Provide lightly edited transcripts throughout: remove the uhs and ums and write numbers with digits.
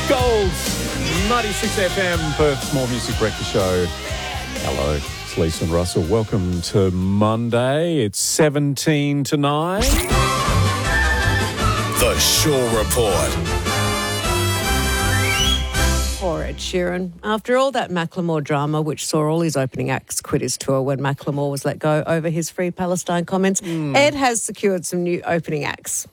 Gold 96 FM, Perth's More Music Breakfast Show. Hello, it's Lisa and Russell. Welcome to Monday. It's 17 to 9. The Shaw Report. Poor Ed Sheeran. After all that Macklemore drama, which saw all his opening acts quit his tour when Macklemore was let go over his Free Palestine comments, Ed has secured some new opening acts.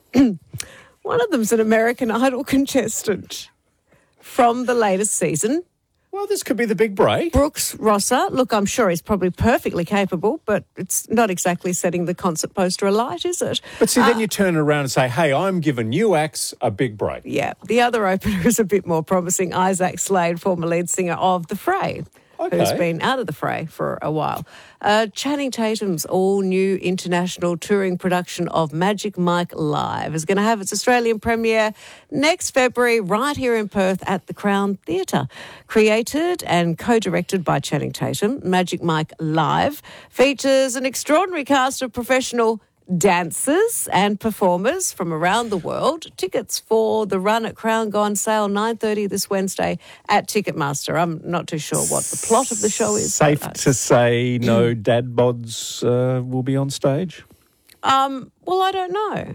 One of them's an American Idol contestant from the latest season. Well, this could be the big break. Brooks Rosser. Look, I'm sure he's probably perfectly capable, but it's not exactly setting the concert poster alight, is it? But see, then you turn around and say, hey, I'm giving you acts a big break. Yeah. The other opener is a bit more promising. Isaac Slade, former lead singer of The Fray, who's been out of The Fray for a while. Channing Tatum's all-new international touring production of Magic Mike Live is going to have its Australian premiere next February right here in Perth at the Crown Theatre. Created and co-directed by Channing Tatum, Magic Mike Live features an extraordinary cast of professional dancers and performers from around the world. Tickets for the run at Crown go on sale 9:30 this Wednesday at Ticketmaster. I'm not too sure what the plot of the show is. Safe to say no dad bods will be on stage? Well, I don't know.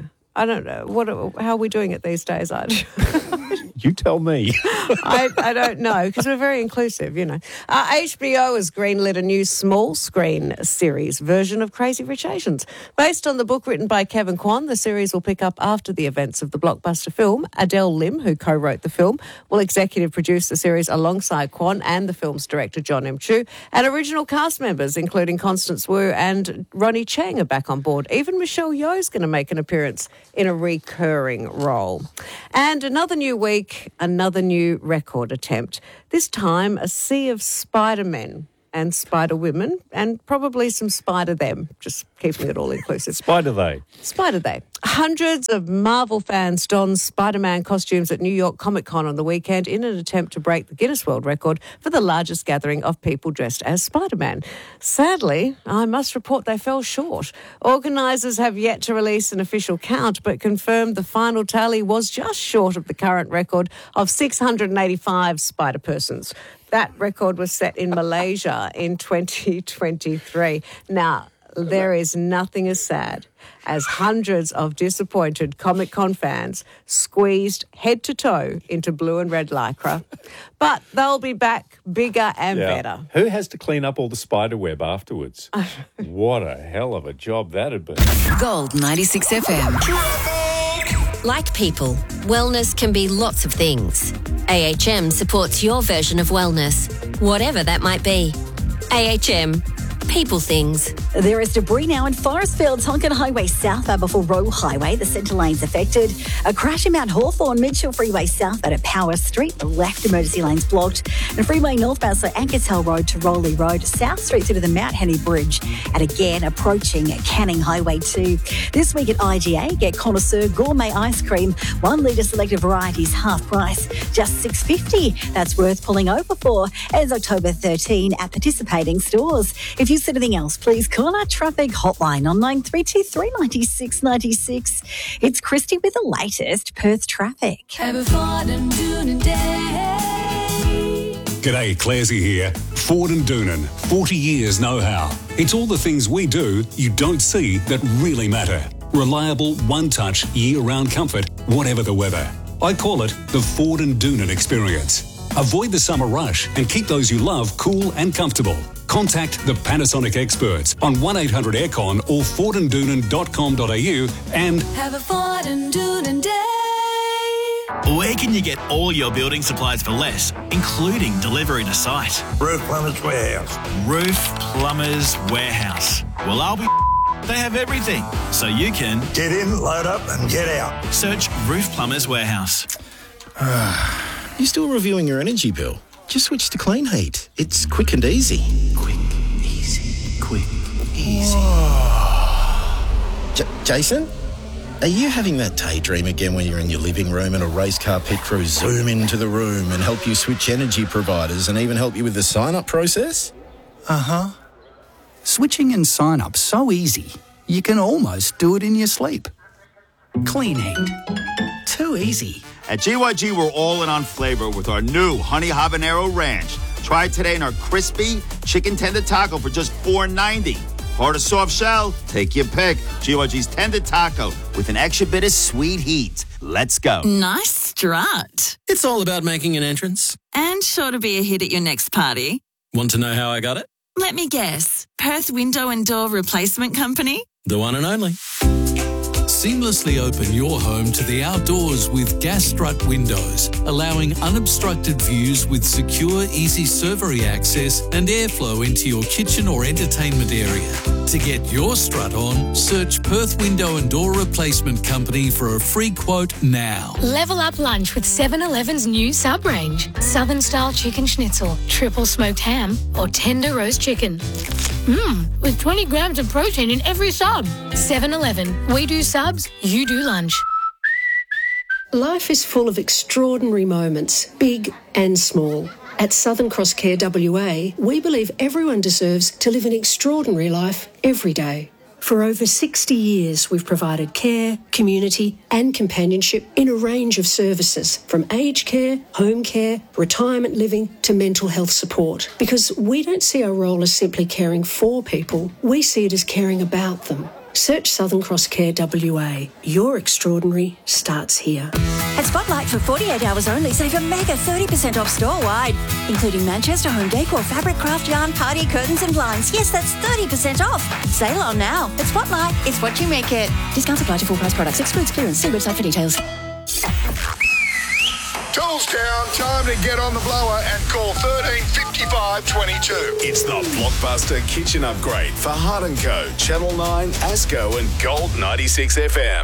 How are we doing it these days? You tell me. I don't know, because we're very inclusive, you know. HBO has greenlit a new small screen series version of Crazy Rich Asians. Based on the book written by Kevin Kwan, the series will pick up after the events of the blockbuster film. Adele Lim, who co-wrote the film, will executive produce the series alongside Kwan and the film's director, John M. Chu. And original cast members, including Constance Wu and Ronnie Chang, are back on board. Even Michelle Yeoh's going to make an appearance in a recurring role. And another new week, another new record attempt. This time, a sea of Spider-Men and Spider-Women and probably some Spider-Them, just keeping it all inclusive. Spider-They. Spider-They. Hundreds of Marvel fans donned Spider-Man costumes at New York Comic Con on the weekend in an attempt to break the Guinness World Record for the largest gathering of people dressed as Spider-Man. Sadly, I must report they fell short. Organisers have yet to release an official count, but confirmed the final tally was just short of the current record of 685 Spider-Persons. That record was set in Malaysia in 2023. Now, there is nothing as sad as hundreds of disappointed Comic-Con fans squeezed head to toe into blue and red lycra. But they'll be back bigger and better. Who has to clean up all the spider web afterwards? What a hell of a job that'd be. Gold 96 FM. Like people, wellness can be lots of things. AHM supports your version of wellness, whatever that might be. AHM. People things. There is debris now in Forestfield, Tonkin Highway South, Aberfoyle Road Highway. The centre lane's affected. A crash in Mount Hawthorn, Mitchell Freeway South at Power Street. The left emergency lane's blocked. And Freeway northbound, so Ankersell Road to Rowley Road. South Street through to the Mount Henry Bridge. And again, approaching Canning Highway 2. This week at IGA, get Connoisseur Gourmet Ice Cream. 1 litre selected varieties, half price. Just $6.50. That's worth pulling over for. Ends October 13 at participating stores. If you anything else, please call our traffic hotline on 9323 96 96. It's Christy with the latest Perth traffic. G'day, Clarsey here. Ford and Doonan, 40 years know-how. It's all the things we do you don't see that really matter. Reliable, one-touch, year-round comfort, whatever the weather. I call it the Ford and Doonan experience. Avoid the summer rush and keep those you love cool and comfortable. Contact the Panasonic experts on 1-800-AIRCON or fordanddoonan.com.au and have a Ford and Doonan day. Where can you get all your building supplies for less, including delivery to site? Roof Plumbers Warehouse. Roof Plumbers Warehouse. Well, I'll be... They have everything, so you can... Get in, load up and get out. Search Roof Plumbers Warehouse. You still reviewing your energy bill? Just switch to Clean Heat. It's quick and easy. Quick, easy, quick, easy. Jason? Are you having that daydream again when you're in your living room and a race car pit crew zoom into the room and help you switch energy providers and even help you with the sign-up process? Uh-huh. Switching and sign-up so easy, you can almost do it in your sleep. Clean Heat. Too easy. At GYG, we're all in on flavor with our new Honey Habanero Ranch. Try it today in our crispy chicken tender taco for just $4.90. Hard or soft shell? Take your pick. GYG's tender taco with an extra bit of sweet heat. Let's go. Nice strut. It's all about making an entrance. And sure to be a hit at your next party. Want to know how I got it? Let me guess. Perth Window and Door Replacement Company? The one and only. Seamlessly open your home to the outdoors with Gas Strut windows, allowing unobstructed views with secure, easy servery access and airflow into your kitchen or entertainment area. To get your strut on, search Perth Window and Door Replacement Company for a free quote now. Level up lunch with 7-Eleven's new sub range. Southern style chicken schnitzel, triple smoked ham, or tender roast chicken. With 20 grams of protein in every sub. 7-Eleven. We do subs, you do lunch. Life is full of extraordinary moments, big and small. At Southern Cross Care WA, we believe everyone deserves to live an extraordinary life every day. For over 60 years, we've provided care, community and companionship in a range of services, from aged care, home care, retirement living to mental health support. Because we don't see our role as simply caring for people, we see it as caring about them. Search Southern Cross Care WA. Your extraordinary starts here. At Spotlight, for 48 hours only, save a mega 30% off store-wide, including Manchester home decor, fabric, craft yarn, party curtains and blinds. Yes, that's 30% off. Sale on now. At Spotlight, it's what you make it. Discounts apply to full price products. Excludes clearance. See website for details. Tools down, time to get on the blower and call 135522. It's the Blockbuster Kitchen Upgrade for Hart & Co, Channel 9, ASCO and Gold 96 FM.